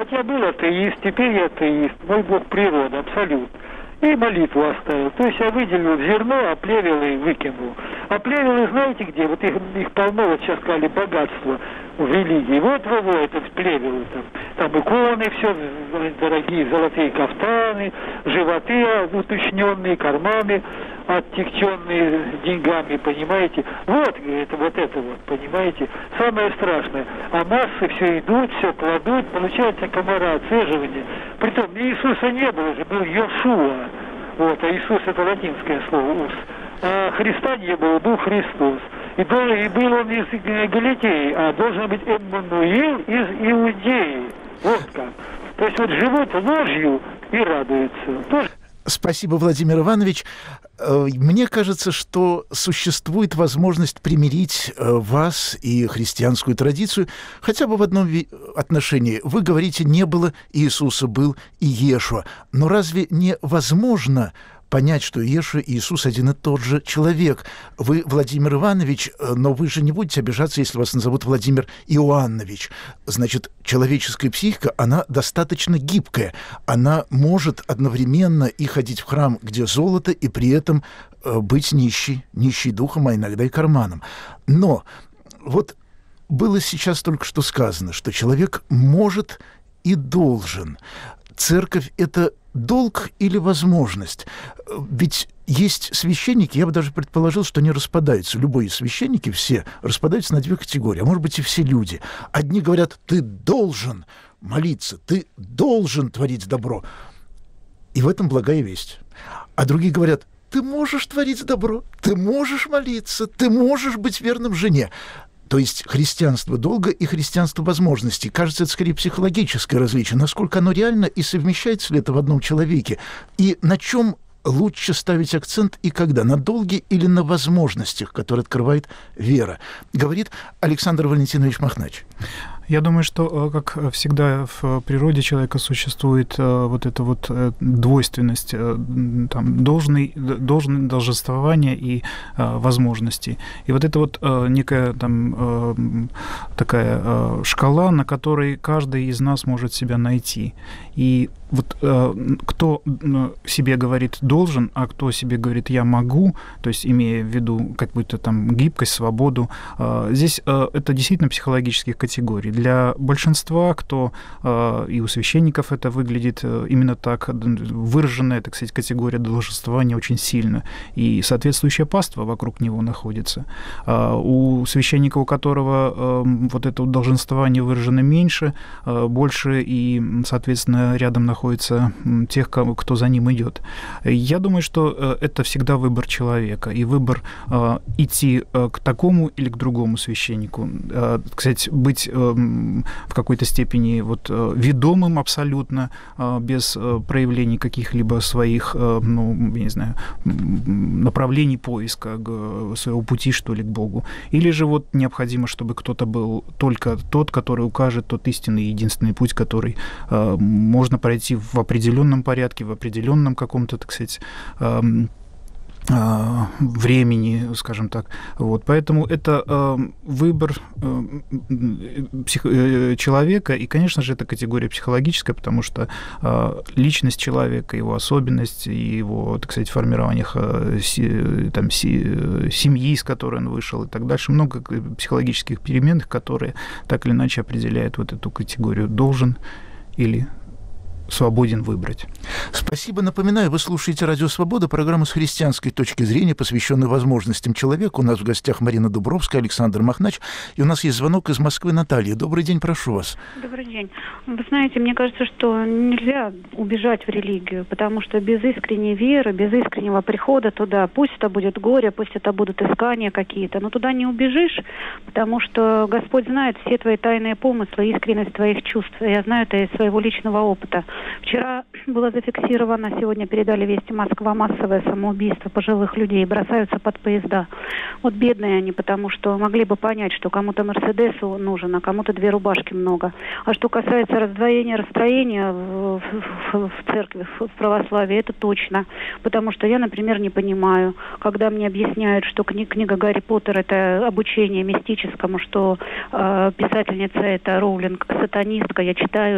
я был атеист, теперь я атеист. Мой Бог природа, абсолют. И молитву оставил. То есть я выделил зерно, а плевелы выкинул. А плевелы знаете где? Вот их полно, вот сейчас сказали, богатство в религии. Вот этот плевелы там иконы, все дорогие золотые кафтаны, животы уточненные, карманы оттекченные деньгами, понимаете? Вот это, понимаете? Самое страшное. А массы все идут, все кладут, получается комара, отцеживание. Притом Иисуса не было же, был Йошуа. Вот, а Иисус это латинское слово, ус. А Христа не было, был Христос. И был он из Галилеи, а должен быть Эммануил из Иудеи. Вот как. То есть вот живут ложью и радуются. Тоже. Спасибо, Владимир Иванович. Мне кажется, что существует возможность примирить вас и христианскую традицию хотя бы в одном отношении. Вы говорите, не было Иисуса, был Иешуа. Но разве невозможно понять, что Иешуа и Иисус один и тот же человек? Вы Владимир Иванович, но вы же не будете обижаться, если вас назовут Владимир Иоаннович. Значит, человеческая психика, она достаточно гибкая. Она может одновременно и ходить в храм, где золото, и при этом быть нищей духом, а иногда и карманом. Но вот было сейчас только что сказано, что человек может и должен. Церковь — это долг или возможность? Ведь есть священники, я бы даже предположил, что они распадаются. Любые священники все распадаются на две категории, а может быть и все люди. Одни говорят, ты должен молиться, ты должен творить добро. И в этом благая весть. А другие говорят, ты можешь творить добро, ты можешь молиться, ты можешь быть верным жене. То есть христианство долга и христианство возможностей. Кажется, это скорее психологическое различие. Насколько оно реально и совмещается ли это в одном человеке? И на чем лучше ставить акцент и когда? На долге или на возможностях, которые открывает вера? Говорит Александр Валентинович Махнач. Я думаю, что, как всегда в природе человека существует вот эта вот двойственность, там, долженствования и возможностей. И вот это вот некая там такая шкала, на которой каждый из нас может себя найти. И вот кто себе говорит «должен», а кто себе говорит «я могу», то есть имея в виду какую-то там гибкость, свободу, здесь это действительно психологических категорий. Для большинства, кто и у священников это выглядит именно так, выраженная, так сказать, категория долженствования очень сильно, и соответствующая паства вокруг него находится. У священника, у которого вот это долженствование выражено меньше, больше, и, соответственно, рядом находится тех, кто за ним идет. Я думаю, что это всегда выбор человека, и выбор идти к такому или к другому священнику. Кстати, быть в какой-то степени вот ведомым абсолютно, без проявлений каких-либо своих, ну, я не знаю, направлений поиска своего пути, что ли, к Богу. Или же вот необходимо, чтобы кто-то был только тот, который укажет тот истинный и единственный путь, который можно пройти в определенном порядке, в определенном каком-то, так сказать, времени, скажем так. Вот. Поэтому это выбор человека, и, конечно же, это категория психологическая, потому что личность человека, его особенность, его, так сказать, формирование там, семьи, из которой он вышел, и так дальше, много психологических переменных, которые так или иначе определяют вот эту категорию «должен» или свободен выбрать. Спасибо. Напоминаю, вы слушаете «Радио Свобода», программу с христианской точки зрения, посвященную возможностям человека. У нас в гостях Марина Дубровская, Александр Махнач. И у нас есть звонок из Москвы. Наталья. Добрый день, прошу вас. Добрый день. Вы знаете, мне кажется, что нельзя убежать в религию, потому что без искренней веры, без искреннего прихода туда, пусть это будет горе, пусть это будут искания какие-то, но туда не убежишь, потому что Господь знает все твои тайные помыслы, искренность твоих чувств. Я знаю это из своего личного опыта. Вчера было зафиксировано, сегодня передали вести, Москва, массовое самоубийство пожилых людей, бросаются под поезда. Вот бедные они, потому что могли бы понять, что кому-то Мерседесу нужен, а кому-то 2 рубашки много. А что касается раздвоения, расстроения в церкви, в православии, это точно. Потому что я, например, не понимаю, когда мне объясняют, что книга Гарри Поттер — это обучение мистическому, что писательница — это Роулинг, сатанистка, я читаю